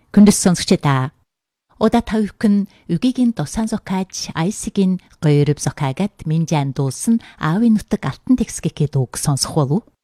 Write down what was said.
Күндэс сонсогчдаа Oda тавьхан үгийн тусан зокааж айсгийн гоёров зокаагад минжан дуусан аавын нутаг алтан текскэкэд үг сонсох болов.